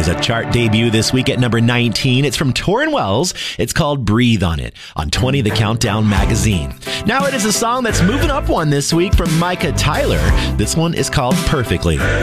a chart debut this week at number 19. It's from Torrin Wells. It's called Breathe on It on 20 The Countdown magazine. Now it is a song that's moving up one this week from Micah Tyler. This one is called Perfectly.